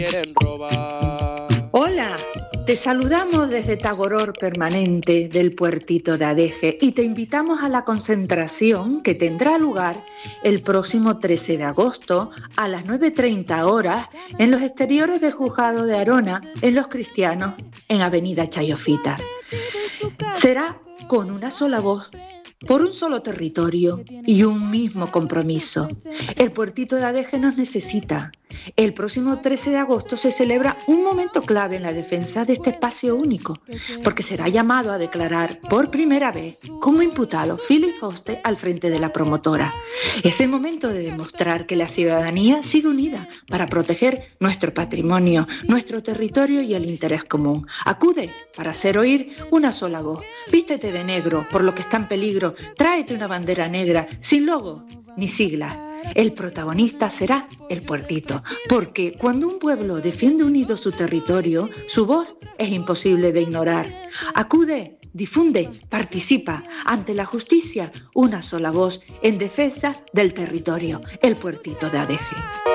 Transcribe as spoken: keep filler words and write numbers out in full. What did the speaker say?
quieren robar. Hola, te saludamos desde Tagoror Permanente del puertito de Adeje y te invitamos a la concentración que tendrá lugar el próximo trece de agosto a las nueve y treinta horas en los exteriores del Juzgado de Arona, en Los Cristianos, en Avenida Chayofita. Será con una sola voz, por un solo territorio y un mismo compromiso. El puertito de Adeje nos necesita. El próximo trece de agosto se celebra un momento clave en la defensa de este espacio único, porque será llamado a declarar por primera vez como imputado Philip Hoste al frente de la promotora. Es el momento de demostrar que la ciudadanía sigue unida para proteger nuestro patrimonio, nuestro territorio y el interés común. Acude para hacer oír una sola voz. Vístete de negro por lo que está en peligro. Tráete una bandera negra sin logo ni siglas. El protagonista será el puertito, porque cuando un pueblo defiende unido su territorio, su voz es imposible de ignorar. Acude, difunde, participa. Ante la justicia, una sola voz en defensa del territorio, el puertito de Adeje.